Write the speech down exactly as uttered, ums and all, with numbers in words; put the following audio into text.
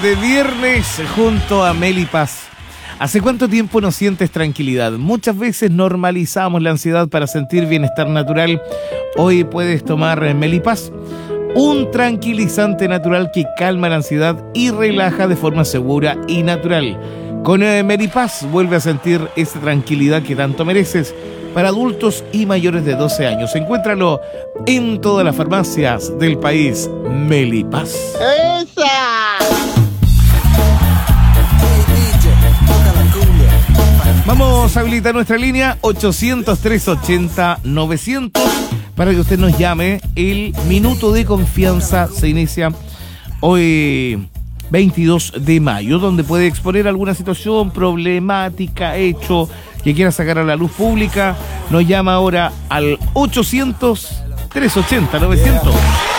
de viernes junto a Meli Paz. ¿Hace cuánto tiempo no sientes tranquilidad? Muchas veces normalizamos la ansiedad para sentir bienestar natural. Hoy puedes tomar Meli Paz, un tranquilizante natural que calma la ansiedad y relaja de forma segura y natural. Con eh, Meli Paz vuelve a sentir esa tranquilidad que tanto mereces. Para adultos y mayores de doce años. Encuéntralo en todas las farmacias del país. Meli Paz. ¡Esa! Vamos a habilitar nuestra línea ochocientos, trescientos ochenta, novecientos para que usted nos llame. El minuto de confianza se inicia hoy veintidós de mayo, donde puede exponer alguna situación problemática, hecho que quiera sacar a la luz pública. Nos llama ahora al ochocientos, trescientos ochenta, novecientos.